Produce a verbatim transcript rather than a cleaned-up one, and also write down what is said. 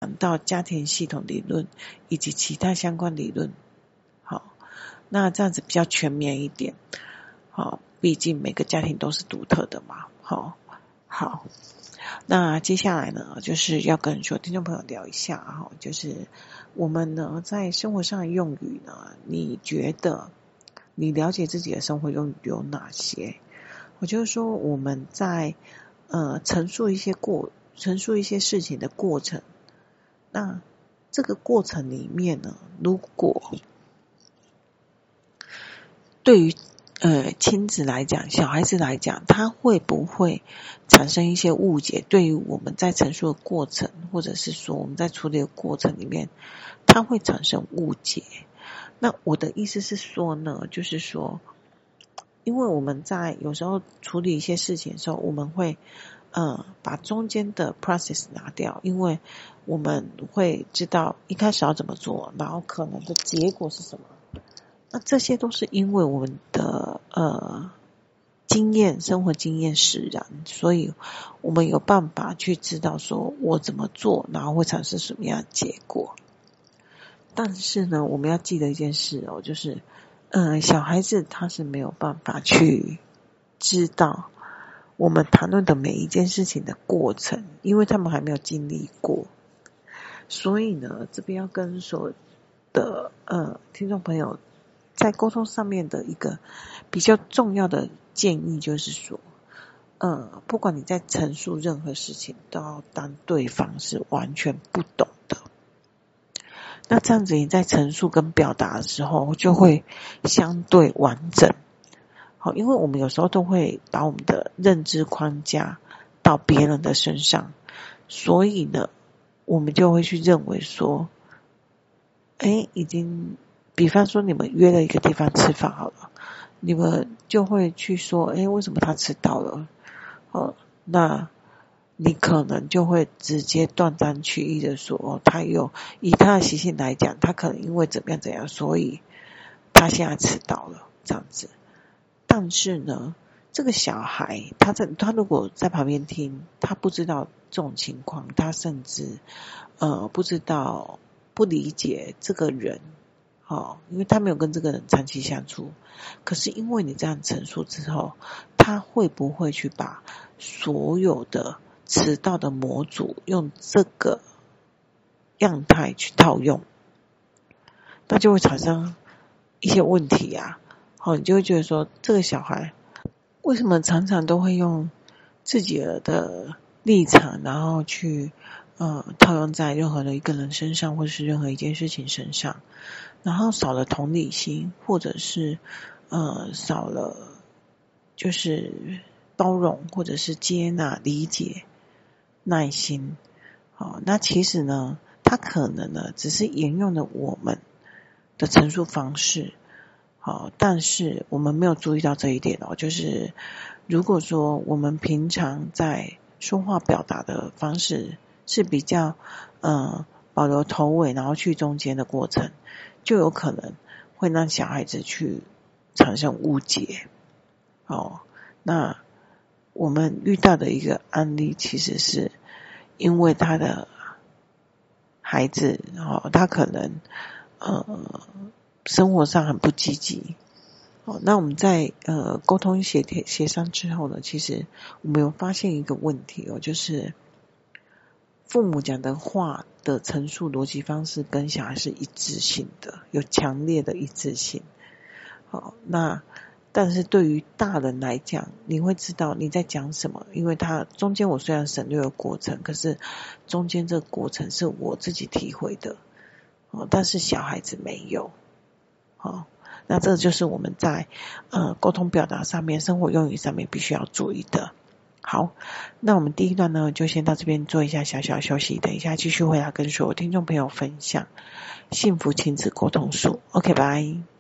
到家庭系统理论以及其他相关理论。好，那这样子比较全面一点。好，毕竟每个家庭都是独特的嘛。好，好，那接下来呢，就是要跟所有听众朋友聊一下哈，就是我们呢在生活上的用语呢，你觉得你了解自己的生活用语有哪些？我就是说我们在呃陈述一些过陈述一些事情的过程，那这个过程里面呢，如果对于呃亲子来讲，小孩子来讲，他会不会产生一些误解？对于我们在陈述的过程，或者是说我们在处理的过程里面，他会产生误解。那我的意思是说呢，就是说，因为我们在有时候处理一些事情的时候，我们会呃把中间的 process 拿掉，因为我们会知道一开始要怎么做，然后可能的结果是什么。那这些都是因为我们的呃经验、生活经验使然，所以我们有办法去知道说我怎么做，然后会产生什么样的结果。但是呢，我们要记得一件事哦，就是呃小孩子他是没有办法去知道我们谈论的每一件事情的过程，因为他们还没有经历过。所以呢，这边要跟所有的呃听众朋友在沟通上面的一个比较重要的建议就是说，呃，不管你在陈述任何事情，都要当对方是完全不懂的。那这样子你在陈述跟表达的时候，就会相对完整。好，因为我们有时候都会把我们的认知框架到别人的身上，所以呢，我们就会去认为说，哎，已经。比方说你们约了一个地方吃饭好了，你们就会去说，诶，为什么他迟到了？哦，那你可能就会直接断章取义的说，哦，他有以他的习性来讲，他可能因为怎么样怎样，所以他现在迟到了这样子。但是呢，这个小孩他在他如果在旁边听，他不知道这种情况，他甚至呃不知道不理解这个人。哦，因为他没有跟这个人长期相处，可是因为你这样陈述之后，他会不会去把所有的迟到的模组用这个样态去套用，那就会产生一些问题啊。哦，你就会觉得说，这个小孩为什么常常都会用自己的立场，然后去呃套用在任何的一个人身上，或者是任何一件事情身上，然后少了同理心，或者是呃少了就是包容，或者是接纳、理解、耐心。好，那其实呢，他可能呢只是沿用了我们的陈述方式。好，但是我们没有注意到这一点哦，就是如果说我们平常在说话表达的方式是比较呃保留头尾，然后去中间的过程，就有可能会让小孩子去产生误解。哦，那我们遇到的一个案例，其实是因为他的孩子，哦，他可能呃生活上很不积极。哦，那我们在呃沟通协协商之后呢，其实我们有发现一个问题哦，就是父母讲的话的陈述逻辑方式跟小孩是一致性的，有强烈的一致性。好，那但是对于大人来讲，你会知道你在讲什么，因为他中间我虽然省略了过程，可是中间这个过程是我自己体会的，哦，但是小孩子没有。好，那这就是我们在呃沟通表达上面、生活用语上面必须要注意的。好，那我们第一段呢，就先到这边做一下小小休息，等一下继续回来跟所有听众朋友分享幸福亲子沟通术。OK， 拜。